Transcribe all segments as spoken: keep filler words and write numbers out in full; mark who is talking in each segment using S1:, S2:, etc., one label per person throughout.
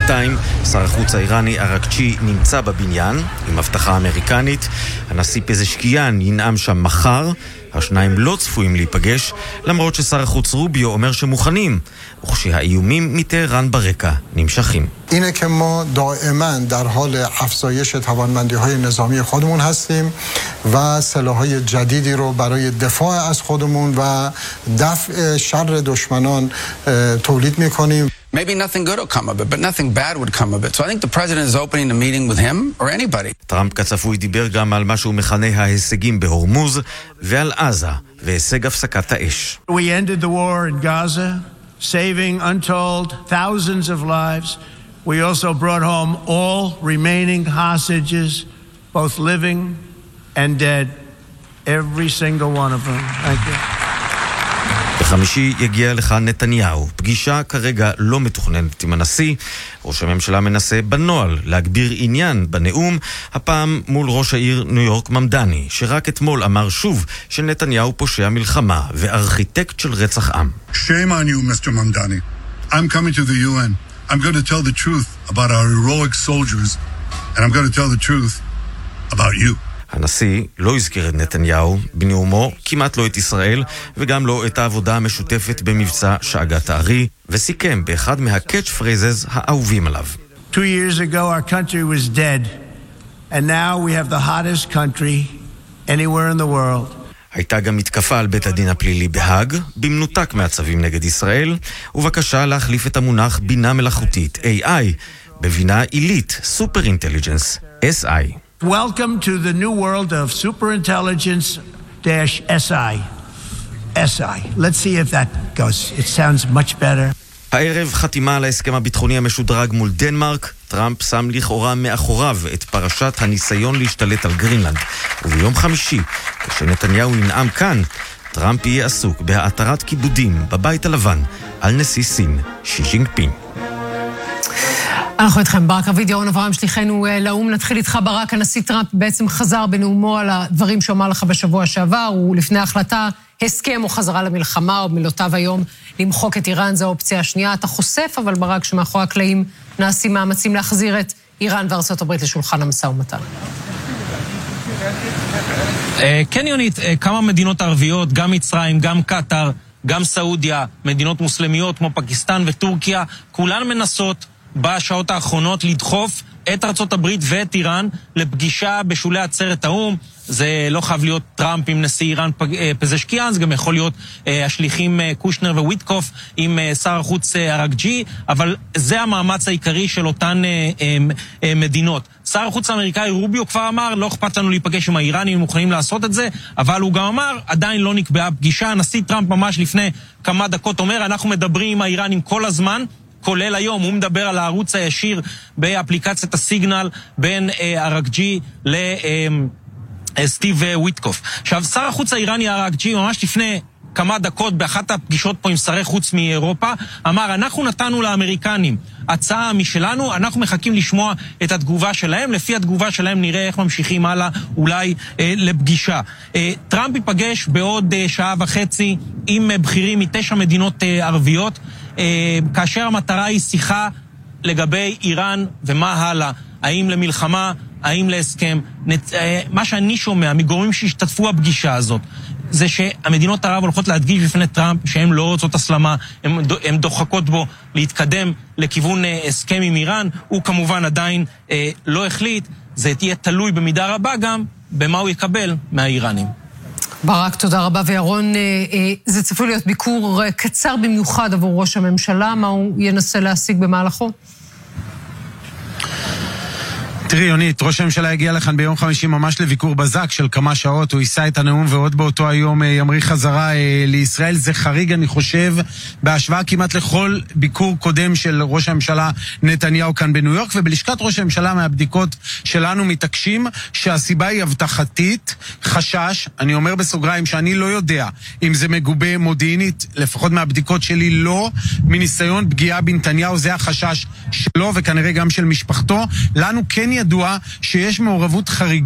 S1: בינתיים, שר החוץ האיראני אראגצ'י נמצא בבניין עם הבטחה אמריקנית. הנשיא פזשקיאן ינאם שם מחר. השניים לא צפויים להיפגש, למרות ששר החוץ רוביו אומר שמוכנים, וכשהאיומים מטהרן ברקע נמשכים.
S2: اینه که ما دائما در حال افزایش توانمندی‌های نظامی خودمون هستیم و سلاح‌های جدیدی رو برای دفاع از خودمون و دفع شر دشمنان تولید می‌کنیم.
S3: Maybe nothing good will come of it, but nothing bad would come of it. So I think the president is opening a meeting with him or anybody.
S1: טראמפ כצפוי דיבר גם על מה שהוא מכנה ההישגים בהורמוז ועל עזה והישג הפסקת האש.
S4: We ended the war in Gaza, saving untold thousands of lives. We also brought home all remaining hostages, both living and dead. Every single one of them. Thank you.
S1: בחמישי יגיע לכאן נתניהו. פגישה כרגע לא מתוכננת עם הנשיא. ראש הממשלה מנסה בנועל להגביר עניין בנאום, הפעם מול ראש העיר ניו יורק ממדני, שרק אתמול אמר שוב שנתניהו פושע מלחמה וארכיטקט של רצח עם.
S5: Shame on you, Mister Mamdani. I'm coming to the U N. I'm going to tell the truth about our heroic soldiers, and I'm going to tell the truth about you.
S1: הנשיא לא הזכיר את נתניהו בנאומו, כמעט לא את ישראל וגם לא את העבודה המשותפת במבצע שאגת הארי, וסיכם באחד מהקאץ' פרייזס האהובים עליו.
S4: Two years ago our country was dead, and now we have the hottest country anywhere in the world.
S1: הייתה גם מתקפה על בית הדין הפלילי בהאג, במנותק מהצווים נגד ישראל, ובקשה להחליף את המונח בינה מלאכותית, A I, בבינה עילית, Super Intelligence, S I.
S4: Welcome to the new world of superintelligence dash S I. S I. Let's see if that goes. It sounds much better.
S1: הערב חתימה על ההסכם הביטחוני המשודרג מול דנמרק. טראמפ שם לכאורה מאחוריו את פרשת הניסיון להשתלט על גרינלנד. וביום חמישי, כשנתניהו ינאם כאן, טראמפ יהיה עסוק בהתרת כיבודים בבית הלבן על נשיא סין, שי ג'ינפינג.
S6: אנחנו איתכם, ברק רביד, ירון אברהם שליחנו לאום. נתחיל איתך, ברק. הנשיא טראמפ בעצם חזר בנאומו על הדברים שאומר לך בשבוע שעבר, ולפני ההחלטה, הסכם או חזרה למלחמה, או מילותיו היום, למחוק את איראן, זו האופציה השנייה. אתה חושף, אבל ברק, שמאחורי הקלעים נעשים מאמצים להחזיר את איראן וארצות הברית לשולחן המשא ומתן.
S7: כן, יונית, כמה מדינות ערביות, גם מצרים, גם קטר, גם סעודיה, מדינות מוסלמיות כמו פקיסטן וטורקיה, כולן מנסות בשעות האחרונות לדחוף את ארצות הברית ואת איראן לפגישה בשולי עצרת האום. זה לא חייב להיות טראמפ עם נשיא איראן פזשקיאן, זה גם יכול להיות השליחים קושנר וויטקוף עם שר החוץ אראגצ'י, אבל זה המאמץ העיקרי של אותן מדינות. שר החוץ האמריקאי רוביו כבר אמר, לא אכפת לנו להיפגש עם האיראנים, מוכנים לעשות את זה, אבל הוא גם אמר, עדיין לא נקבעה פגישה. הנשיא טראמפ ממש לפני כמה דקות אומר, אנחנו מדברים עם האיראנים כל הזמן, כולל היום. הוא מדבר על הערוץ הישיר באפליקציית הסיגנל בין אראגצ'י לסטיב וויטקוף. עכשיו, שר החוץ האיראני אראגצ'י ממש לפני כמה דקות באחת הפגישות פה עם שרי חוץ מאירופה אמר, אנחנו נתנו לאמריקנים הצעה משלנו, אנחנו מחכים לשמוע את התגובה שלהם, לפי התגובה שלהם נראה איך ממשיכים הלאה אולי אה, לפגישה. אה, טראמפ ייפגש בעוד אה, שעה וחצי עם אה, בכירים מתשע מדינות אה, ערביות, אה, כאשר המטרה היא שיחה לגבי איראן ומה הלאה, האם למלחמה, האם להסכם. נת, אה, מה שאני שומע מגורמים שהשתתפו בפגישה הזאת, זה שהמדינות ערב הולכות להדגיש בפני טראמפ שהן לא רוצות הסלמה, הן דוחקות בו להתקדם לכיוון הסכם עם איראן. הוא כמובן עדיין אה, לא החליט, זה תהיה תלוי במידה רבה גם במה הוא יקבל מהאיראנים.
S6: ברק, תודה רבה. וירון, אה, אה, זה צפוי להיות ביקור קצר במיוחד עבור ראש הממשלה, מה הוא ינסה להשיג במהלכו?
S8: תראי, יונית, ראש הממשלה הגיע לכאן ביום חמישי ממש לביקור בזק של כמה שעות, הוא יישא את הנאום ועוד באותו היום ימריא חזרה לישראל. זה חריג, אני חושב, בהשוואה כמעט לכל ביקור קודם של ראש הממשלה נתניהו כאן בניו יורק, ובלשכת ראש הממשלה מהבדיקות שלנו מתעקשים שהסיבה היא הבטחתית, חשש, אני אומר בסוגריים שאני לא יודע אם זה מגובה מודיעינית, לפחות מהבדיקות שלי לא, מניסיון פגיעה בנתניהו, זה החשש שלו וכנראה גם של משפחתו. לנו כן ידוע שיש מעורבות חריגה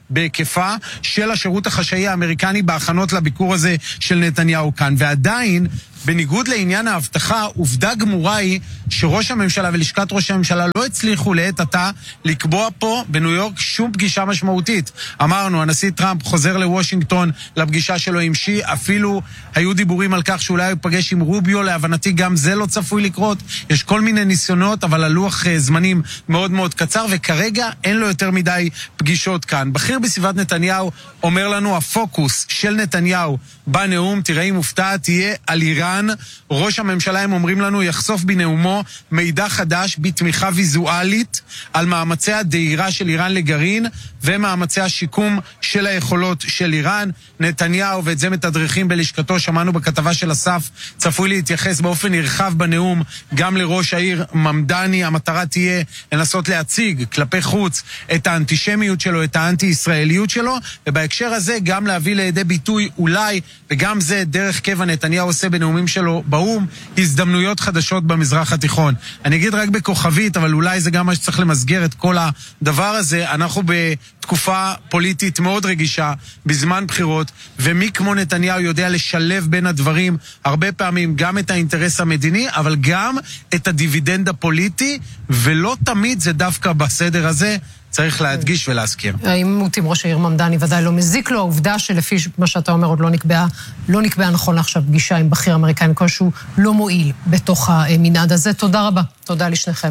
S8: בהיקפה של השירות החשאי האמריקני בהכנות לביקור הזה של נתניהו כאן. ועדיין, בניגוד לעניין ההבטחה, עובדה גמורה היא שראש הממשלה ולשכת ראש הממשלה לא הצליחו לעת עתה לקבוע פה בניו יורק שום פגישה משמעותית. אמרנו, הנשיא טראמפ חוזר לוושינגטון לפגישה שלו עם שי, אפילו היו דיבורים על כך שאולי הוא פגש עם רוביו, להבנתי גם זה לא צפוי לקרות. יש כל מיני ניסיונות, אבל הלוח זמנים מאוד מאוד קצר, וכרגע אין לו יותר מדי פגישות כאן. בכיר בסביבת נתניהו אומר לנו, הפוקוס של נתניהו בנאום, תראה אם מופתעת, תהיה על איראן. ראש הממשלה, הם אומרים לנו, יחשוף בנאומו מידע חדש בתמיכה ויזואלית על מאמצי הדהירה של איראן לגרעין ומאמצי השיקום של היכולות של איראן. נתניהו, ואת זה מתדרכים בלשכתו, שמענו בכתבה של אסף, צפוי להתייחס באופן נרחב בנאום גם לראש העיר ממדני. המטרה תהיה לנסות להציג כלפי חוץ את האנטישמיות שלו, את האנטי-ישראליות שלו, ובהקשר הזה גם להביא לידי ביטוי אולי, וגם זה דרך קבע נתניהו עושה בנאומים שלו באום, הזדמנויות חדשות במזרח התיכון. אני אגיד רק בכוכבית, אבל אולי זה גם מה שצריך למסגר את כל הדבר הזה. אנחנו בתקופה פוליטית מאוד רגישה, בזמן בחירות, ומי כמו נתניהו יודע לשלב בין הדברים, הרבה פעמים גם את האינטרס המדיני, אבל גם את הדיבידנד הפוליטי, ולא תמיד זה דווקא בסדר הזה, צריך להדגיש ולהזכיר.
S6: העימות עם ראש העיר ממדני ודאי לא מזיק לו, העובדה שלפי מה שאתה אומר עוד לא נקבעה, לא נקבעה נכון עכשיו פגישה עם בכיר אמריקאי, כלשהו לא מועיל בתוך המנעד הזה. תודה רבה, תודה לשניכם.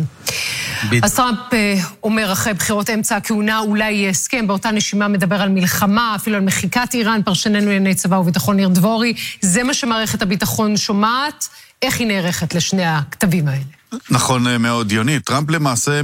S6: אז טראמפ אומר אחרי בחירות אמצע הכהונה אולי יהיה הסכם, באותה נשימה מדבר על מלחמה, אפילו על מחיקת איראן, פרשננו לענייני צבא וביטחון ניר דבורי. זה מה שמערכת הביטחון שומעת, איך היא נערכת לשני הכתבים האלה?
S9: נכון מאוד, יוני. טראמפ למעשה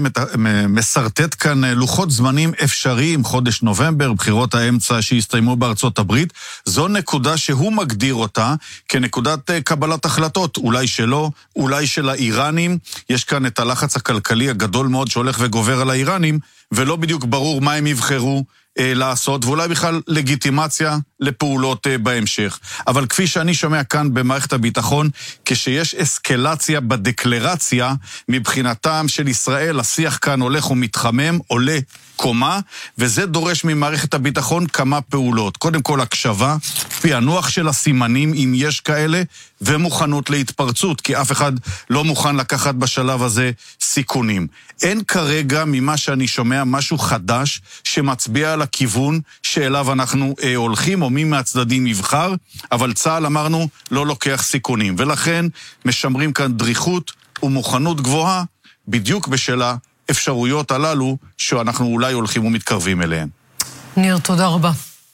S9: מסרטט כאן לוחות זמנים אפשריים, חודש נובמבר, בחירות האמצע שהסתיימו בארצות הברית. זו נקודה שהוא מגדיר אותה כנקודת קבלת החלטות, אולי שלו, אולי של האיראנים. יש כאן את הלחץ הכלכלי הגדול מאוד שהולך וגובר על האיראנים, ולא בדיוק ברור מה הם יבחרו לעשות, ואולי בכלל לגיטימציה לפעולות בהמשך. אבל כפי שאני שומע כאן במערכת הביטחון, כשיש אסקלציה בדקלרציה, מבחינתם של ישראל, השיח כאן הולך ומתחמם, עולה קומה, וזה דורש ממערכת הביטחון כמה פעולות. קודם כל הקשבה, פענוח של הסימנים, אם יש כאלה, ומוכנות להתפרצות, כי אף אחד לא מוכן לקחת בשלב הזה סיכונים. אין כרגע, ממה שאני שומע, משהו חדש שמצביע על הכיוון שאליו אנחנו אה, הולכים, או מי מהצדדים יבחר, אבל צה"ל, אמרנו, לא לוקח סיכונים. ולכן משמרים כאן דריכות ומוכנות גבוהה, בדיוק בשל האפשרויות הללו שאנחנו אולי הולכים ומתקרבים אליהן.
S6: ניר, תודה רבה.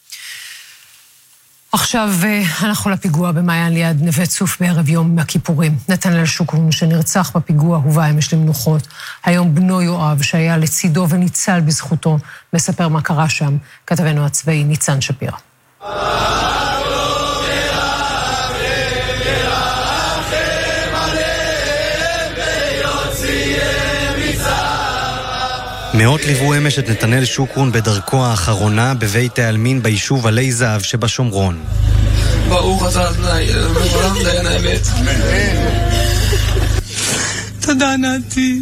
S6: עכשיו אנחנו לפיגוע במעיין ליד נווה צוף בערב יום הכיפורים. נתנאל שוקרון שנרצח בפיגוע הובא אמש למנוחות. היום בנו יואב שהיה לצידו וניצל בזכותו, מספר מה קרה שם כתבנו הצבאי ניצן שפירא.
S10: מאות ליוו אמש את נתנאל שוקרון בדרכו האחרונה בבית העלמין ביישוב עלי זהב שבשומרון.
S11: ברוך אתה אדוני, לעולם דיין האמת. תודה נתי.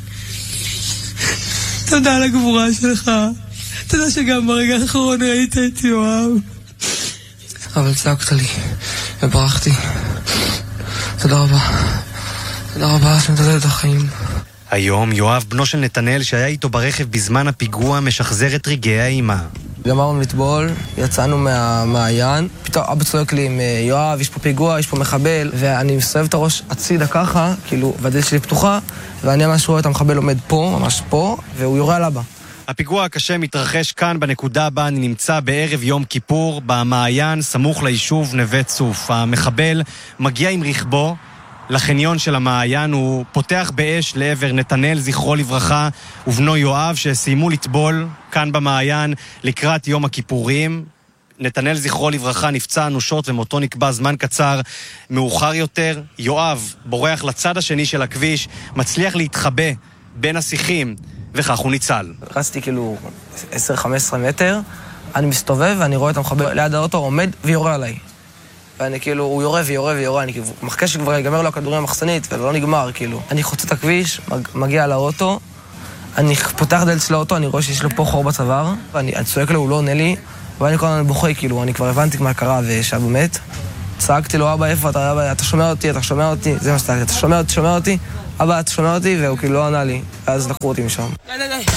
S11: תודה על הגבורה שלך. תודה שגם ברגע האחרון ראית את יואב. אבל צעקת לי וברחתי. תודה רבה. תודה רבה שנתת את החיים.
S10: היום יואב, בנו של נתנאל שהיה איתו ברכב בזמן הפיגוע, משחזר את רגעי האימה.
S11: גמרנו לטבול, יצאנו מהמעיין, פתאום אבא צועק לי עם יואב, יש פה פיגוע, יש פה מחבל, ואני מסובב את הראש הצידה ככה, כאילו, והדלת שלי פתוחה, ואני ממש רואה את המחבל עומד פה, ממש פה, והוא יורה על אבא.
S10: הפיגוע הקשה מתרחש כאן בנקודה בה אני נמצא בערב יום כיפור, במעיין, סמוך ליישוב נווה צוף. המחבל מגיע עם רכבו לחניון של המעיין, הוא פותח באש לעבר נתנאל זכרו לברכה ובנו יואב שסיימו לטבול כאן במעיין לקראת יום הכיפורים. נתנאל זכרו לברכה נפצע אנושות ומותו נקבע זמן קצר מאוחר יותר. יואב בורח לצד השני של הכביש, מצליח להתחבא בין השיחים וכך הוא ניצל.
S11: רצתי כאילו עשר חמש עשרה מטר, אני מסתובב ואני רואה את המחבל ליד האוטו עומד ויורה עליי. ואני כאילו, הוא יורה ויורה ויורה, אני כאילו, מחכה שכבר יגמר לו הכדורים המחסנית, ולא נגמר, כאילו. אני חוצה את הכביש, מגיע לאוטו, אני פותח דלת של האוטו, אני רואה שיש לו פה חור בצוואר, ואני צועק לו, הוא לא עונה לי, ואני כל הזמן בוכה, כאילו, אני כבר הבנתי מה קרה ושאבו מת. צעקתי לו, אבא, איפה אתה, אבא, אתה שומע אותי, אתה שומע אותי, זה מה שצעקתי, אתה שומע אותי, שומע אותי, אבא, אתה שומע אותי, והוא כאילו לא ענה לי, ואז לקחו אותי משם.
S12: די, די, די.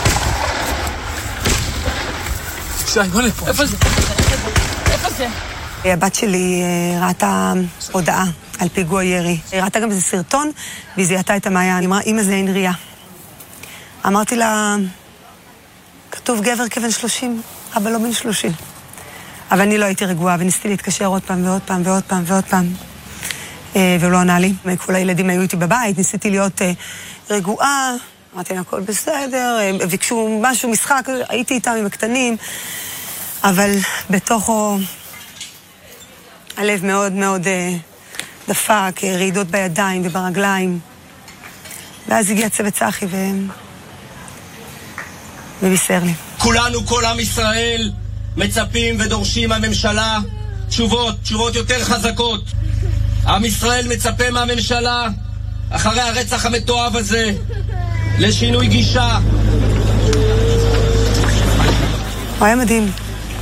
S12: שי, בוא לפה. איפה זה? איפה זה?
S13: הבת שלי ראתה הודעה על פיגוע ירי. היא ראתה גם איזה סרטון, והיא זיהתה את המעיין. היא אמרה, אמא זה אין ריאה. אמרתי לה, כתוב גבר כבן שלושים, אבא לא בן שלושים. אבל אני לא הייתי רגועה, וניסיתי להתקשר עוד פעם ועוד פעם ועוד פעם ועוד פעם. והוא לא ענה לי. כל הילדים היו איתי בבית, ניסיתי להיות רגועה, אמרתי לה, הכל בסדר, ביקשו משהו, משחק, הייתי איתם עם הקטנים, אבל בתוכו הלב מאוד מאוד דפק, רעידות בידיים וברגליים. ואז הגיע צוות צחי ו... ובישר לי.
S14: כולנו, כל עם ישראל, מצפים ודורשים מהממשלה תשובות, תשובות יותר חזקות. עם ישראל מצפה מהממשלה, אחרי הרצח המתועב הזה, לשינוי גישה.
S13: הוא היה מדהים.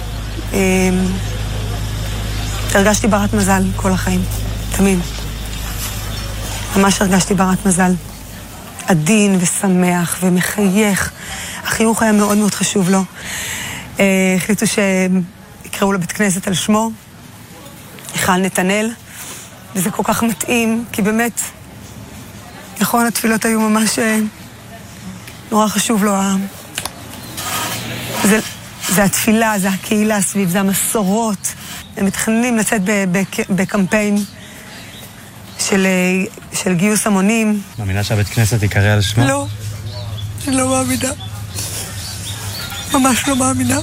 S13: הרגשתי ברת מזל כל החיים, תמיד. ממש הרגשתי ברת מזל. עדין ושמח ומחייך. החיוך היה מאוד מאוד חשוב לו. החליטו שיקראו לבית כנסת על שמו, היכל נתנאל, וזה כל כך מתאים, כי באמת, נכון, התפילות היו ממש נורא חשוב לו. זה, זה התפילה, זה הקהילה סביב, זה המסורות. הם מתכננים לצאת בקמפיין של, של גיוס המונים.
S10: מאמינה שהבית כנסת יקרא על שמו?
S13: לא, אני לא מאמינה. ממש לא מאמינה.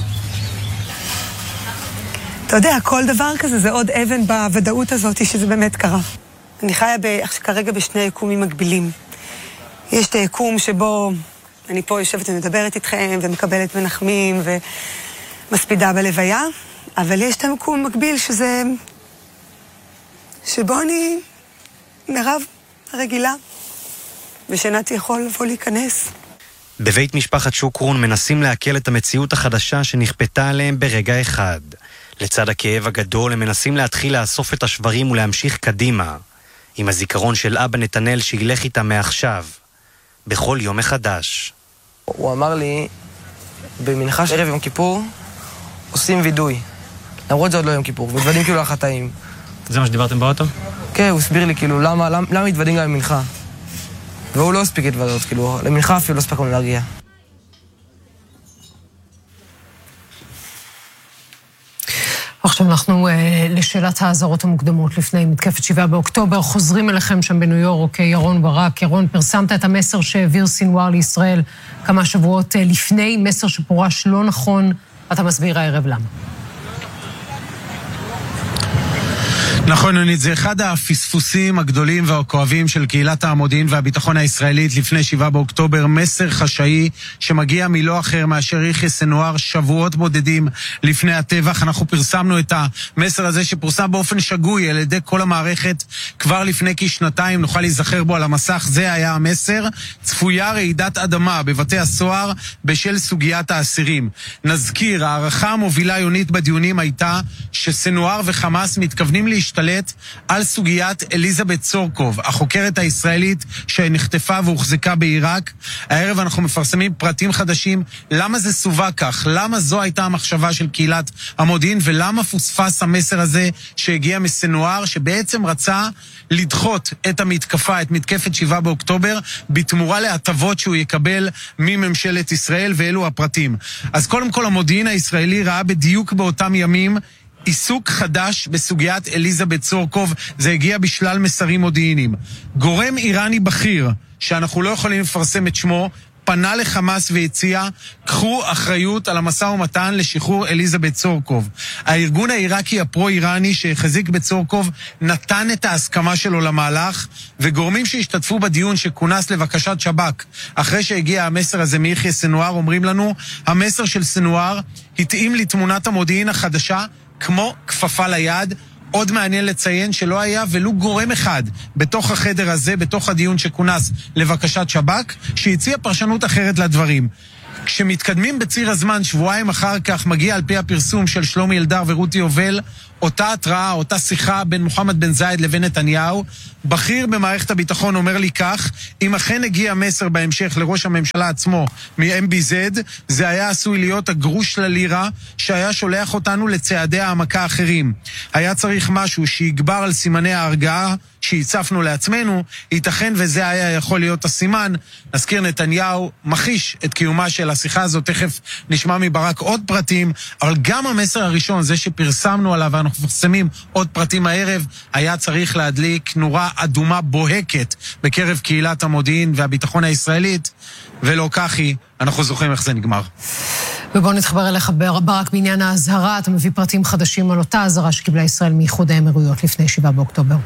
S13: אתה יודע, כל דבר כזה זה עוד אבן בוודאות הזאת שזה באמת קרה. אני חיה ב... כרגע בשני יקומים מקבילים. יש את היקום שבו אני פה יושבת ומדברת איתכם ומקבלת מנחמים ומספידה בלוויה, אבל יש את המקום מקביל שזה... שבו אני מירב הרגילה, ושנתי יכול לבוא להיכנס.
S10: בבית משפחת שוקרון מנסים להקל את המציאות החדשה שנכפתה עליהם ברגע אחד. לצד הכאב הגדול הם מנסים להתחיל לאסוף את השברים ולהמשיך קדימה, עם הזיכרון של אבא נתנאל שילך איתם מעכשיו, בכל יום מחדש.
S11: הוא אמר לי, במנחה של ערב יום כיפור, עושים וידוי. למרות זה עוד לא יום כיפור, מתוודים כאילו לחטאים.
S10: זה מה שדיברתם באוטו?
S11: כן, הוא הסביר לי כאילו למה, למה, למה מתוודים גם במנחה. והוא לא הספיק להתוודות, כאילו, למנחה אפילו לא הספק לנו להרגיע.
S6: עכשיו אנחנו לשאלת האזהרות המוקדמות לפני מתקפת שבעה באוקטובר. חוזרים אליכם שם בניו יורק, ירון ברק. ירון, פרסמת את המסר שהעביר סינואר לישראל כמה שבועות לפני, מסר שפורש לא נכון, אתה מסביר הערב למה.
S8: נכון, ענית, זה אחד הפספוסים הגדולים והכואבים של קהילת המודיעין והביטחון הישראלית לפני שבעה באוקטובר, מסר חשאי שמגיע מלא אחר מאשר יחיא סנוואר שבועות בודדים לפני הטבח. אנחנו פרסמנו את המסר הזה שפורסם באופן שגוי על ידי כל המערכת כבר לפני כשנתיים, נוכל להיזכר בו על המסך. זה היה המסר: צפויה רעידת אדמה בבתי הסוהר בשל סוגיית האסירים. נזכיר, הערכה המובילה יונית בדיונים הייתה שסנוואר וחמאס מתכוונים להשתלט על סוגיית אליזבת צורקוב, החוקרת הישראלית שנחטפה והוחזקה בעיראק. הערב אנחנו מפרסמים פרטים חדשים, למה זה סווה כך, למה זו הייתה המחשבה של קהילת המודיעין, ולמה פוספס המסר הזה שהגיע מסנוואר, שבעצם רצה לדחות את המתקפה, את מתקפת שבעה באוקטובר, בתמורה להטבות שהוא יקבל מממשלת ישראל, ואלו הפרטים. אז קודם כל, המודיעין הישראלי ראה בדיוק באותם ימים עיסוק חדש בסוגיית אליזבת צורקוב. זה הגיע בשלל מסרים מודיעיניים. גורם איראני בכיר, שאנחנו לא יכולים לפרסם את שמו, פנה לחמאס והציע, קחו אחריות על המשא ומתן לשחרור אליזבת צורקוב. הארגון העיראקי הפרו-איראני שהחזיק בצורקוב נתן את ההסכמה שלו למהלך, וגורמים שהשתתפו בדיון שכונס לבקשת שב"כ, אחרי שהגיע המסר הזה מיחיא סנוואר, אומרים לנו, המסר של סנוואר התאים לתמונת המודיעין החדשה כמו כפפה ליד. עוד מעניין לציין שלא היה ולו גורם אחד בתוך החדר הזה, בתוך הדיון שכונס לבקשת שב"כ, שהציע פרשנות אחרת לדברים. כשמתקדמים בציר הזמן, שבועיים אחר כך מגיע על פי הפרסום של שלומי אלדר ורותי יובל, אותה התראה, אותה שיחה בין מוחמד בן זייד לבין נתניהו. בכיר במערכת הביטחון אומר לי כך: אם אכן הגיע מסר בהמשך לראש הממשלה עצמו מ-אם בי זד, זה היה עשוי להיות הגרוש ללירה שהיה שולח אותנו לצעדי העמקה אחרים. היה צריך משהו שיגבר על סימני ההרגעה שהצפנו לעצמנו, ייתכן וזה היה יכול להיות הסימן. נזכיר, נתניהו מחיש את קיומה של השיחה הזאת, תכף נשמע מברק עוד פרטים, אבל גם המסר הראשון, זה שפרסמנו עליו ואנחנו מפרסמים עוד פרטים הערב, היה צריך להדליק נורה אדומה בוהקת בקרב קהילת המודיעין והביטחון הישראלית, ולא כך היא. אנחנו זוכרים איך זה נגמר.
S6: ובואו נתחבר אליך ברק בעניין ההזהרה. אתה מביא פרטים חדשים על אותה הזהרה שקיבלה ישראל מאיחוד האמירויות לפני שבעה באוקטובר.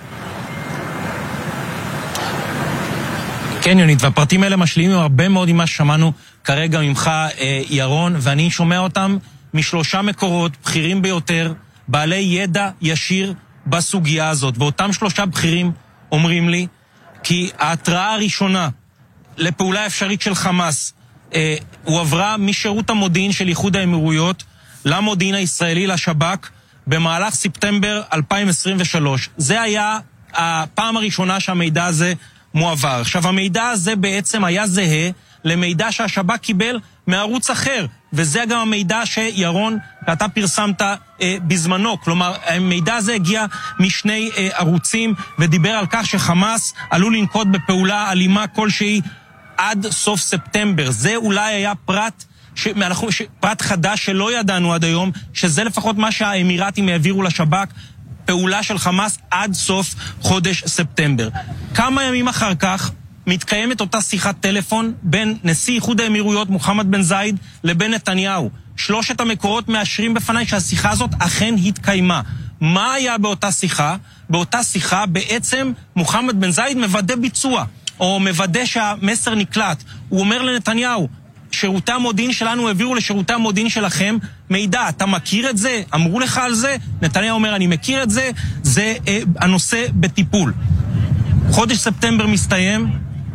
S7: כן, יונית, והפרטים האלה משלימים הרבה מאוד ממה ששמענו כרגע ממך, אה, ירון, ואני שומע אותם משלושה מקורות בכירים ביותר, בעלי ידע ישיר בסוגיה הזאת. ואותם שלושה בכירים אומרים לי כי ההתראה הראשונה לפעולה אפשרית של חמאס אה, הועברה משירות המודיעין של איחוד האמירויות למודיעין הישראלי, לשב"כ, במהלך ספטמבר אלפיים עשרים ושלוש. זה היה הפעם הראשונה שהמידע הזה מועבר. עכשיו, המידע הזה בעצם היה זהה למידע שהשב"כ קיבל מערוץ אחר, וזה גם המידע שירון ואתה פרסמת אה, בזמנו. כלומר, המידע הזה הגיע משני אה, ערוצים, ודיבר על כך שחמאס עלול לנקוט בפעולה אלימה כלשהי עד סוף ספטמבר. זה אולי היה פרט שאנחנו, ש, פרט חדש שלא ידענו עד היום, שזה לפחות מה שהאמירתים העבירו לשב"כ, פעולה של חמאס עד סוף חודש ספטמבר. כמה ימים אחר כך מתקיימת אותה שיחת טלפון בין נשיא איחוד האמירויות מוחמד בן זייד לבין נתניהו. שלושת המקורות מאשרים בפניי שהשיחה הזאת אכן התקיימה. מה היה באותה שיחה? באותה שיחה בעצם מוחמד בן זייד מוודא ביצוע, או מוודא שהמסר נקלט. הוא אומר לנתניהו, שירותי המודיעין שלנו העבירו לשירותי המודיעין שלכם מידע, אתה מכיר את זה? אמרו לך על זה? נתניהו אומר, אני מכיר את זה, זה אה, הנושא בטיפול. חודש ספטמבר מסתיים,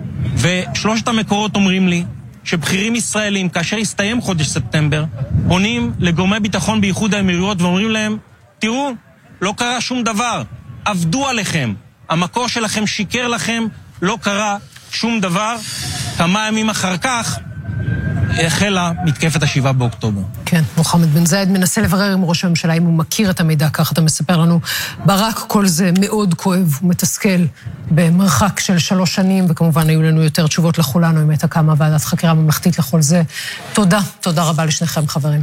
S7: ושלושת המקורות אומרים לי שבכירים ישראלים, כאשר הסתיים חודש ספטמבר, פונים לגורמי ביטחון באיחוד האמירויות ואומרים להם, תראו, לא קרה שום דבר, עבדו עליכם, המקור שלכם שיקר לכם, לא קרה שום דבר. כמה ימים אחר כך החלה מתקפת השבעה באוקטובר.
S6: כן, מוחמד בן זייד מנסה לברר עם ראש הממשלה אם הוא מכיר את המידע, כך אתה מספר לנו. ברק, כל זה מאוד כואב ומתסכל במרחק של שלוש שנים, וכמובן היו לנו יותר תשובות לכולנו, אם הייתה קמה ועדת חקירה ממלכתית לכל זה. תודה, תודה רבה לשניכם, חברים.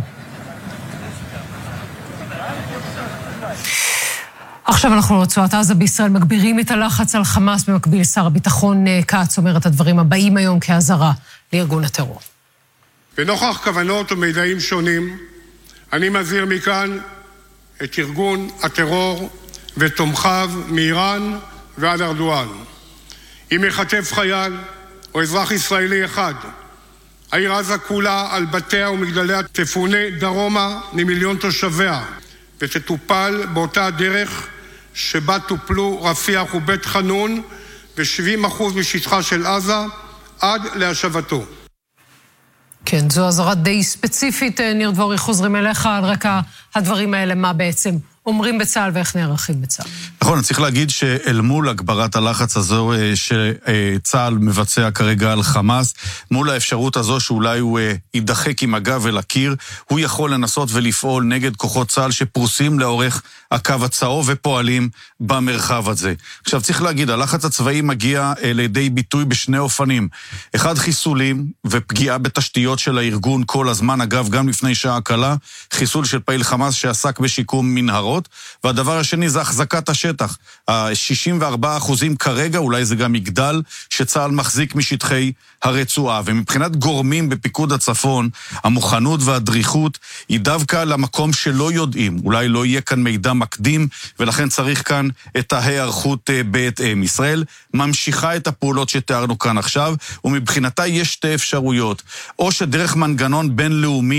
S6: עכשיו אנחנו לרצועת עזה. בישראל מגבירים את הלחץ על חמאס, במקביל שר הביטחון כץ אומר את הדברים הבאים היום כהזהרה לארגון הטרור.
S15: ונוכח כוונות ומידעים שונים, אני מזהיר מכאן את ארגון הטרור ותומכיו מאיראן ועד ארדואן. אם יחטף חייל או אזרח ישראלי אחד, העיר עזה כולה על בתיה ומגדליה תפונה דרומה ממיליון תושביה, ותטופל באותה הדרך שבה טופלו רפיח ובית חנון ו-שבעים אחוז משטחה של עזה עד להשבתו.
S6: כן, זו הזהרה די ספציפית. ניר דבורי, חוזרים אליך על רקע הדברים האלה, מה בעצם אומרים בצה"ל ואיך נערכים בצה"ל.
S9: נכון, אני צריך להגיד שאל מול הגברת הלחץ הזו שצה"ל מבצע כרגע על חמאס, מול האפשרות הזו שאולי הוא ידחק עם הגב אל הקיר, הוא יכול לנסות ולפעול נגד כוחות צה"ל שפרוסים לאורך הקו הצהוב ופועלים במרחב הזה. עכשיו צריך להגיד, הלחץ הצבאי מגיע לידי ביטוי בשני אופנים. אחד, חיסולים ופגיעה בתשתיות של הארגון כל הזמן, אגב גם לפני שעה קלה, חיסול של פעיל חמאס שעסק בשיקום מנהרות, והדבר השני זה החזקת השטח. ה-שישים וארבעה אחוזים כרגע, אולי זה גם יגדל, שצה"ל מחזיק משטחי הרצועה, ומבחינת גורמים בפיקוד הצפון, המוכנות והדריכות היא דווקא למקום שלא יודעים, אולי לא יהיה כאן מידע מקדים, ולכן צריך כאן את ההיערכות בהתאם. ישראל ממשיכה את הפעולות שתיארנו כאן עכשיו, ומבחינתה יש שתי אפשרויות, או שדרך מנגנון בינלאומי,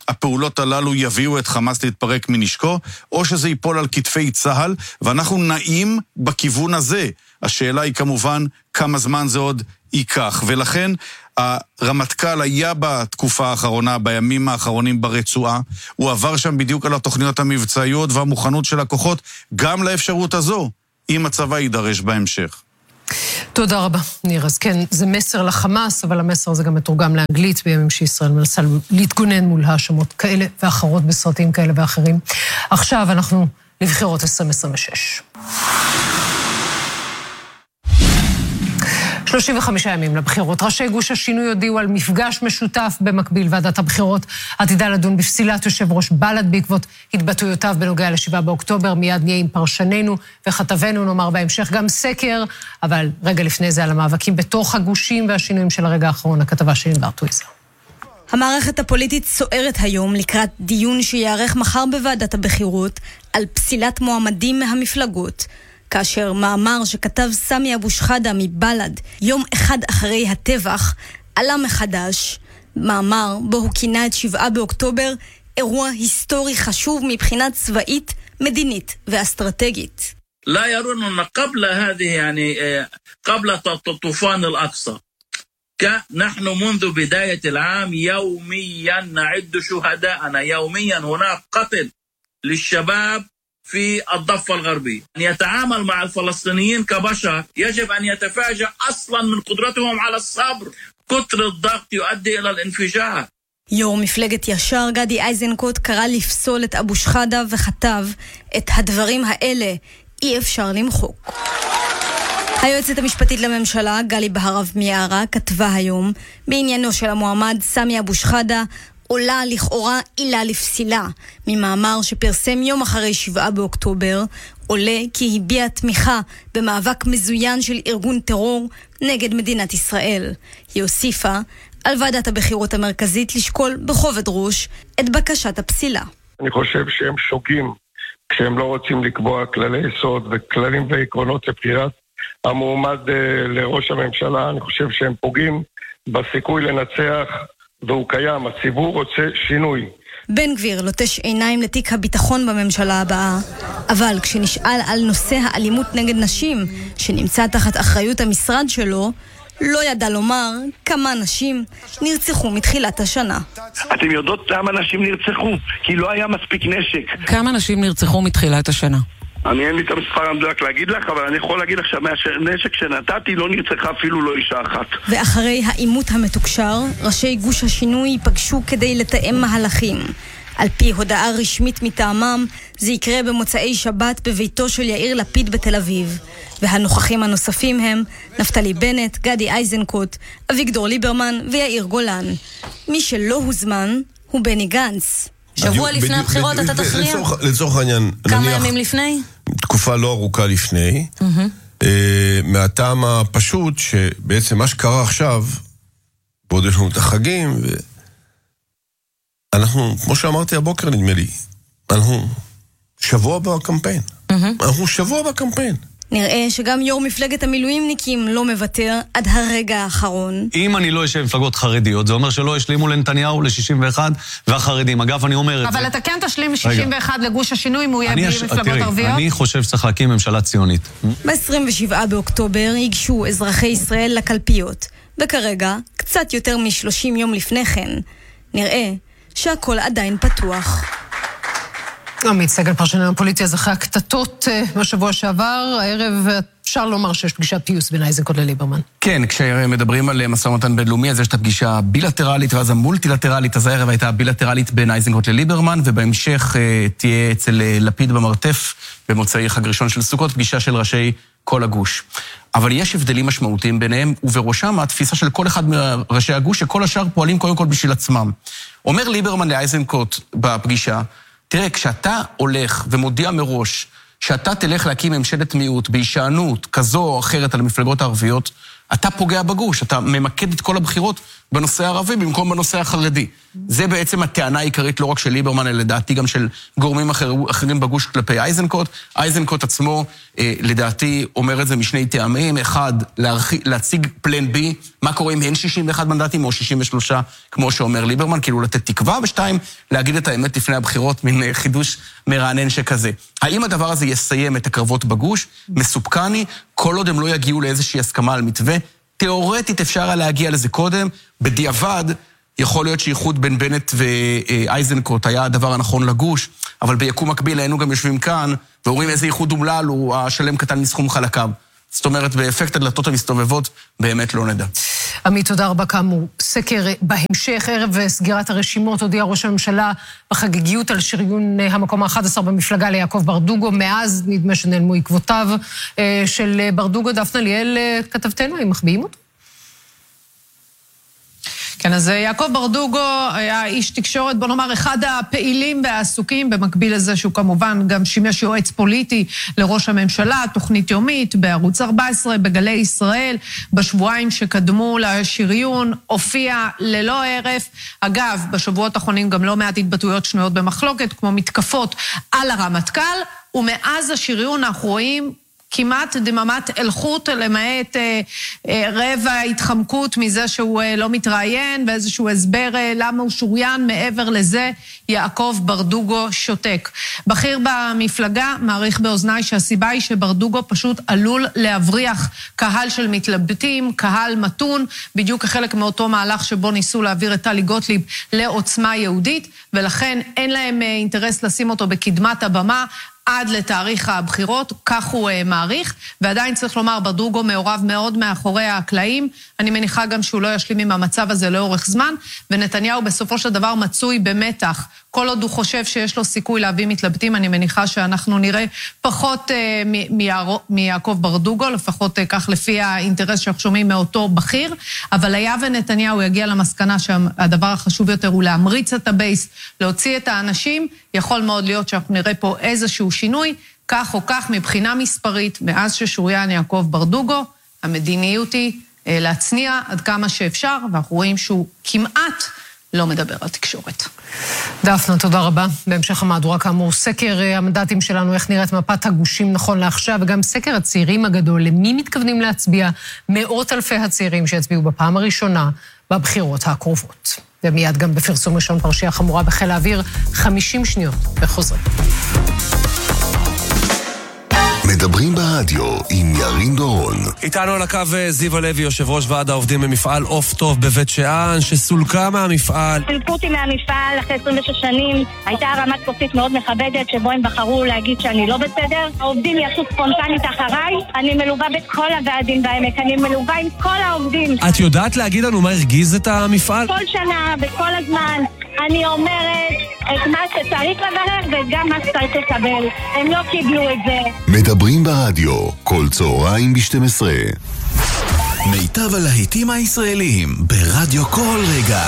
S9: הפעולות הללו יביאו את חמאס להתפרק מנשקו, או שזה ייפול על כתפי צהל, ואנחנו נעים בכיוון הזה. השאלה היא כמובן כמה זמן זה עוד ייקח, ולכן הרמטכ"ל היה בתקופה האחרונה, בימים האחרונים ברצועה, הוא עבר שם בדיוק על התוכניות המבצעיות והמוכנות של הכוחות, גם לאפשרות הזו, אם הצבא יידרש בהמשך.
S6: תודה רבה, ניר. אז כן, זה מסר לחמאס, אבל המסר הזה גם מתורגם לאנגלית בימים שישראל מנסה להתגונן מול האשמות כאלה ואחרות בסרטים כאלה ואחרים. עכשיו אנחנו לבחירות עשרים עשרים ושש. שלושים וחמישה ימים לבחירות. ראשי גוש השינוי הודיעו על מפגש משותף במקביל. ועדת הבחירות עתידה לדון בפסילת יושב ראש בל"ד בעקבות התבטאויותיו בנוגע לשבעה באוקטובר. מיד נהיה עם פרשננו וכתבנו, נאמר בהמשך גם סקר, אבל רגע לפני זה על המאבקים בתוך הגושים והשינויים של הרגע האחרון, הכתבה של ענבר טויזר.
S16: המערכת הפוליטית סוערת היום לקראת דיון שיערך מחר בוועדת הבחירות על פסילת מועמדים מהמפלגות. כאשר מאמר שכתב סמי אבו שחאדה מבל"ד יום אחד אחרי הטבח עלה מחדש, מאמר בו הוא כינה את שבעה באוקטובר אירוע היסטורי חשוב מבחינה צבאית, מדינית ואסטרטגית.
S17: لا يرون أن قبل هذه يعني قبل طوفان الأقصى نحن منذ بداية العام يوميا نعد شهداءنا يوميا هناك قتل للشباب في الضفة الغربية. أن يتعامل مع الفلسطينيين كبشر يجب أن يتفاجأ أصلا من قدرتهم على الصبر. كتر الضغط يؤدي إلى الانفجار.
S16: יו"ר מפלגת ישר גדי איזנקוט קרא לפסול את אבו שחאדה וכתב את הדברים האלה אי אפשר למחוק. היועצת המשפטית לממשלה גלי בהרב מיארה כתבה היום בעניינו של המועמד סמי אבו שחאדה עולה לכאורה עילה לפסילה. ממאמר שפרסם יום אחרי שבעה באוקטובר עולה כי הביע תמיכה במאבק מזוין של ארגון טרור נגד מדינת ישראל. היא הוסיפה על ועדת הבחירות המרכזית לשקול בכובד ראש את בקשת הפסילה.
S18: אני חושב שהם שוגים כשהם לא רוצים לקבוע כללי יסוד וכללים ועקרונות לבחירת המועמד לראש הממשלה. אני חושב שהם פוגעים בסיכוי לנצח, והוא קיים. הציבור רוצה שינוי.
S16: בן גביר לוטש עיניים לתיק הביטחון בממשלה הבאה, אבל כשנשאל על נושא האלימות נגד נשים שנמצא תחת אחריות המשרד שלו, לא ידע לומר כמה נשים נרצחו מתחילת השנה.
S19: אתם יודעות כמה נשים נרצחו? כי לא היה מספיק נשק.
S20: כמה נשים נרצחו מתחילת השנה?
S19: אני אין לי את המספר המדויק להגיד לך, אבל אני יכול להגיד לך שהנשק שנתתי לא נרצחה אפילו לא אישה אחת.
S16: ואחרי העימות המתוקשר, ראשי גוש השינוי ייפגשו כדי לתאם מהלכים. על פי הודעה רשמית מטעמם, זה יקרה במוצאי שבת בביתו של יאיר לפיד בתל אביב. והנוכחים הנוספים הם נפתלי בנט, גדי איזנקוט, אביגדור ליברמן ויאיר גולן. מי שלא הוזמן הוא בני גנץ.
S21: שבוע לפני הבחירות אתה תכריע? לצורך העניין,
S20: כמה ימים לפני?
S21: תקופה לא ארוכה לפני, מהטעם הפשוט שבעצם מה שקרה עכשיו, בעוד יש לנו את החגים, אנחנו, כמו שאמרתי הבוקר נדמה לי, אנחנו שבוע בקמפיין. אנחנו שבוע בקמפיין.
S16: נראה שגם יו"ר מפלגת המילואימניקים לא מוותר עד הרגע האחרון.
S22: אם אני לא אשב מפלגות חרדיות, זה אומר שלא ישלימו לנתניהו ל-שישים ואחת והחרדים. אגב, אני אומר את זה.
S6: אבל אתה כן תשלים שישים ואחת לגוש השינוי אם הוא יהיה בלי מפלגות ערביות?
S22: אני חושב שצריך להקים ממשלה ציונית.
S16: ב-עשרים ושבעה באוקטובר ייגשו אזרחי ישראל לקלפיות, וכרגע, קצת יותר מ-שלושים יום לפני כן, נראה שהכל עדיין פתוח.
S6: עמית סגל, פרשננו הפוליטי, אז אחרי הקטטות בשבוע שעבר, הערב אפשר לומר שיש פגישת פיוס בין איזנקוט לליברמן.
S23: כן, כשמדברים על משא ומתן בינלאומי, אז יש את הפגישה הבילטרלית ואז המולטילטרלית, אז הערב הייתה הבילטרלית בין איזנקוט לליברמן, ובהמשך תהיה אצל לפיד במרתף, במוצאי חג ראשון של סוכות, פגישה של ראשי כל הגוש. אבל יש הבדלים משמעותיים ביניהם, ובראשם התפיסה של כל אחד מראשי הגוש, שכל השאר פועלים קודם כל בשביל עצמם. אומר ליברמן לאיזנקוט בפגישה, תראה, כשאתה הולך ומודיע מראש שאתה תלך להקים ממשלת מיעוט בהישענות כזו או אחרת על המפלגות הערביות, אתה פוגע בגוש, אתה ממקד את כל הבחירות בנושא הערבי במקום בנושא החרדי. זה בעצם הטענה העיקרית לא רק של ליברמן, אלא לדעתי גם של גורמים אחר, אחרים בגוש כלפי אייזנקוט. אייזנקוט עצמו, אה, לדעתי, אומר את זה משני טעמים. אחד, להרחי, להציג פלן בי, מה קורה אם אין שישים ואחד מנדטים או שישים ושלוש, כמו שאומר ליברמן, כאילו לתת תקווה, ושתיים, להגיד את האמת לפני הבחירות, מין חידוש מרענן שכזה. האם הדבר הזה יסיים את הקרבות בגוש? מסופקני, כל עוד הם לא יגיעו לאיזושהי הסכמה על מתווה, תיאורטית אפשר היה להגיע לזה קודם, בדיעבד יכול להיות שייחוד בין בנט ואייזנקוט היה הדבר הנכון לגוש, אבל ביקום מקביל היינו גם יושבים כאן, ואומרים איזה ייחוד אומלל הוא השלם קטן מסכום חלקיו. זאת אומרת, באפקט הדלתות המסתובבות, באמת לא נדע.
S6: עמית, תודה רבה כאמור. סקר בהמשך, ערב סגירת הרשימות, הודיע ראש הממשלה בחגיגיות על שריון המקום ה-אחד עשר במפלגה ליעקב ברדוגו. מאז נדמה שנעלמו עקבותיו של ברדוגו. דפנה ליאל, כתבתנו, הם מחביאים אותו?
S2: כן, אז יעקב ברדוגו היה איש תקשורת, בוא נאמר, אחד הפעילים והעסוקים, במקביל לזה שהוא כמובן גם שימש יועץ פוליטי לראש הממשלה, תוכנית יומית בערוץ ארבע עשרה, בגלי ישראל, בשבועיים שקדמו לשריון, הופיע ללא הרף. אגב, בשבועות האחרונים גם לא מעט התבטאויות שנויות במחלוקת, כמו מתקפות על הרמטכ"ל, ומאז השריון אנחנו רואים כמעט דממת אלחוט, למעט אה, אה, רבע התחמקות מזה שהוא אה, לא מתראיין, ואיזשהו הסבר אה, למה הוא שוריין. מעבר לזה, יעקב ברדוגו שותק. בכיר במפלגה מעריך באוזניי שהסיבה היא שברדוגו פשוט עלול להבריח קהל של מתלבטים, קהל מתון, בדיוק כחלק מאותו מהלך שבו ניסו להעביר את טלי גוטליב לעוצמה יהודית, ולכן אין להם אה, אינטרס לשים אותו בקדמת הבמה, עד לתאריך הבחירות, כך הוא uh, מעריך, ועדיין צריך לומר, ברדוגו מעורב מאוד מאחורי הקלעים, אני מניחה גם שהוא לא ישלים עם המצב הזה לאורך זמן, ונתניהו בסופו של דבר מצוי במתח, כל עוד הוא חושב שיש לו סיכוי להביא מתלבטים, אני מניחה שאנחנו נראה פחות uh, מיעקב ברדוגו, לפחות uh, כך לפי האינטרס שאנחנו שומעים מאותו בכיר, אבל היה ונתניהו יגיע למסקנה שהדבר החשוב יותר הוא להמריץ את הבייס, להוציא את האנשים, יכול מאוד להיות שאנחנו נראה פה איזשהו שינוי, כך או כך מבחינה מספרית, מאז ששוריין יעקב ברדוגו, המדיניות היא uh, להצניע עד כמה שאפשר, ואנחנו רואים שהוא כמעט לא מדבר על תקשורת.
S6: דפנה, תודה רבה. בהמשך המהדורה כאמור, סקר המנדטים שלנו, איך נראית מפת הגושים נכון לעכשיו, וגם סקר הצעירים הגדול, למי מתכוונים להצביע מאות אלפי הצעירים שיצביעו בפעם הראשונה בבחירות הקרובות. ומיד גם בפרסום ראשון פרשייה חמורה בחיל האוויר, חמישים שניות וחוזרים.
S3: מדברים ברדיו עם ירין דורון.
S5: איתנו על הקו זיו הלוי, יושב ראש ועד העובדים במפעל עוף טוב בבית שאן, שסולקה מהמפעל.
S24: סילקו אותי מהמפעל אחרי עשרים ושש שנים. הייתה רמת כוסית מאוד מכבדת, שבו הם בחרו להגיד שאני לא בסדר. העובדים יעשו ספונטנית אחריי. אני מלווה בכל הוועדים בעמק, אני מלווה עם כל העובדים.
S5: את יודעת להגיד לנו מה הרגיז את המפעל?
S24: כל שנה, בכל הזמן, אני אומרת את מה שצריך לברר וגם מה שצריך לקבל. הם לא קיבלו את זה.
S3: מדברים ברדיו, כל צהריים ב-שתים עשרה.
S25: מיטב הלהיטים הישראליים ברדיו כל רגע.